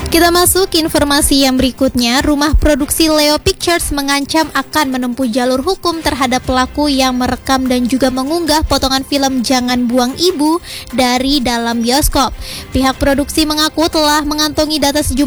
Kita masuk ke informasi yang berikutnya. Rumah produksi Leo Pictures mengancam akan menempuh jalur hukum terhadap pelaku yang merekam dan juga mengunggah potongan film Jangan Buang Ibu dari dalam bioskop. Pihak produksi mengaku telah mengantongi data sejumlah